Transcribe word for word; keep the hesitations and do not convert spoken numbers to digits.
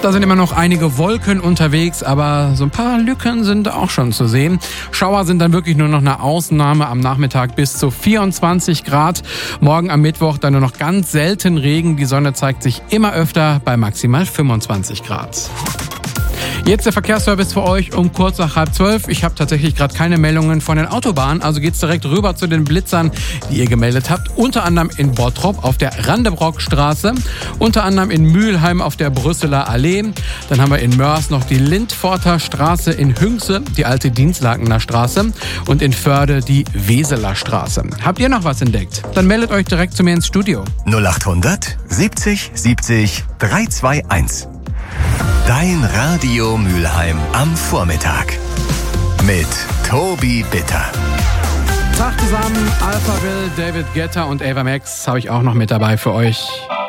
Da sind immer noch einige Wolken unterwegs, aber so ein paar Lücken sind auch schon zu sehen. Schauer sind dann wirklich nur noch eine Ausnahme, am Nachmittag bis zu vierundzwanzig Grad. Morgen am Mittwoch dann nur noch ganz selten Regen. Die Sonne zeigt sich immer öfter bei maximal fünfundzwanzig Grad. Jetzt der Verkehrsservice für euch um kurz nach halb zwölf. Ich habe tatsächlich gerade keine Meldungen von den Autobahnen, also geht's direkt rüber zu den Blitzern, die ihr gemeldet habt. Unter anderem in Bottrop auf der Randebrockstraße, unter anderem in Mülheim auf der Brüsseler Allee. Dann haben wir in Mörs noch die Lindforter Straße, in Hünxe die alte Dienstlakener Straße und in Förde die Weseler Straße. Habt ihr noch was entdeckt? Dann meldet euch direkt zu mir ins Studio. null acht hundert siebzig siebzig dreihunderteinundzwanzig. Dein Radio Mülheim am Vormittag mit Tobi Bitter. Tag zusammen, Alphaville, David Guetta und Ava Max habe ich auch noch mit dabei für euch.